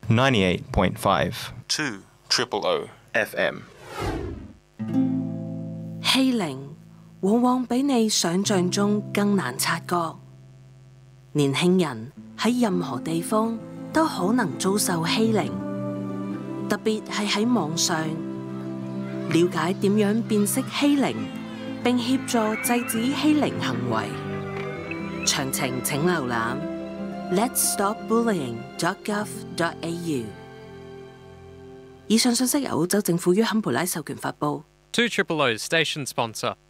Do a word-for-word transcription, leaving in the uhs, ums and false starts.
ninety-eight point five two triple O F M。 欺凌往往比你想象中更難察覺。年輕人喺任何地方都可能遭受欺凌，特別係喺網上。了解點樣辨識欺凌，並協助制止欺凌行為。詳情請瀏覽 let's stop bullying dot gov dot a u。以上信息由澳洲政府於坎培拉授權發布。 two triple O station sponsor.